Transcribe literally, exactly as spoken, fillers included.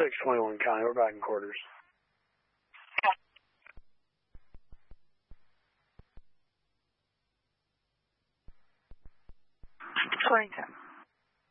six twenty-one County. We're back in quarters. Torrington.